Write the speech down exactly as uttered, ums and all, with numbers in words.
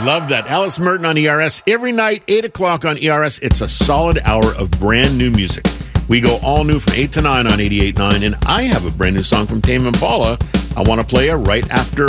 Love that. Alice Merton on E R S. Every night, eight o'clock on E R S. It's a solid hour of brand new music. We go all new from eight to nine on eighty-eight point nine, and I have a brand new song from Tame Impala I want to play you right after